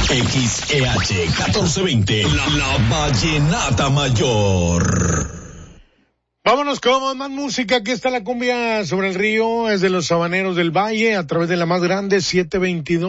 XEH 1420, la Vallenata Mayor. Vámonos con más música. Aquí está la cumbia sobre el río, es de los Sabaneros del Valle, a través de la más grande 722.